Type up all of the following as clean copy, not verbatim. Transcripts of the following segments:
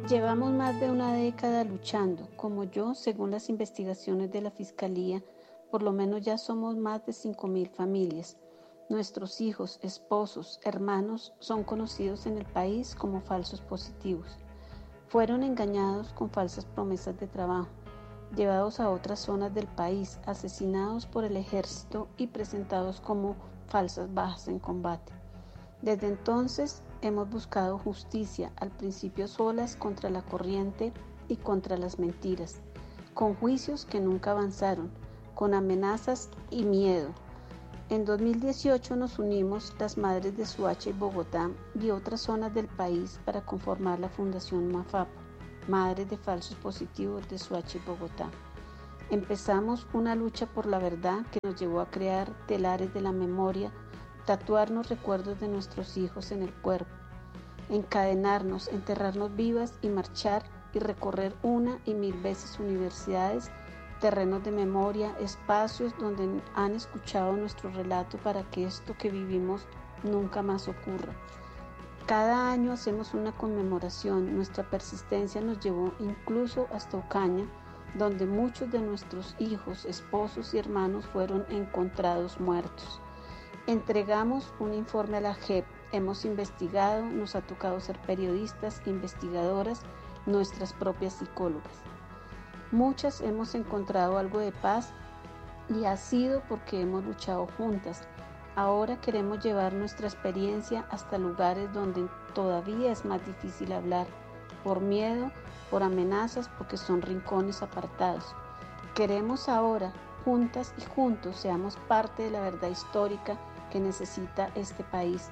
Llevamos más de una década luchando. Como yo, según las investigaciones de la Fiscalía, por lo menos ya somos más de 5.000 familias. Nuestros hijos, esposos, hermanos son conocidos en el país como falsos positivos. Fueron engañados con falsas promesas de trabajo, llevados a otras zonas del país, asesinados por el ejército y presentados como falsas bajas en combate. Desde entonces hemos buscado justicia, al principio solas contra la corriente y contra las mentiras, con juicios que nunca avanzaron, con amenazas y miedo. En 2018 nos unimos las madres de Soacha y Bogotá y otras zonas del país para conformar la Fundación MAFAP, Madres de Falsos Positivos de Soacha y Bogotá. Empezamos una lucha por la verdad que nos llevó a crear telares de la memoria, tatuarnos recuerdos de nuestros hijos en el cuerpo, encadenarnos, enterrarnos vivas y marchar y recorrer 1 y 1000 veces universidades, terrenos de memoria, espacios donde han escuchado nuestro relato para que esto que vivimos nunca más ocurra. Cada año hacemos una conmemoración. Nuestra persistencia nos llevó incluso hasta Ocaña, donde muchos de nuestros hijos, esposos y hermanos fueron encontrados muertos. Entregamos un informe a la JEP, hemos investigado, nos ha tocado ser periodistas, investigadoras, nuestras propias psicólogas. Muchas hemos encontrado algo de paz y ha sido porque hemos luchado juntas. Ahora queremos llevar nuestra experiencia hasta lugares donde todavía es más difícil hablar, por miedo, por amenazas, porque son rincones apartados. Queremos ahora, juntas y juntos, seamos parte de la verdad histórica que necesita este país.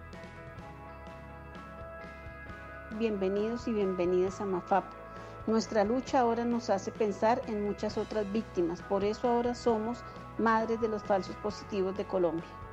Bienvenidos y bienvenidas a MAFAP. Nuestra lucha ahora nos hace pensar en muchas otras víctimas, por eso ahora somos madres de los falsos positivos de Colombia.